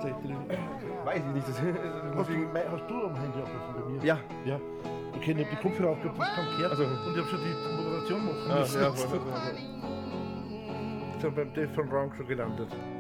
drin? Weiß ich nicht. Das Hast du am Handy abgerufen bei mir? Ja. Ja. Okay, ich hab die Kopfhörer aufgehabt, ich kann gehört Also. und ich hab schon die Moderation machen Ah, müssen. ja, Ich bin beim Death von Rank schon gelandet.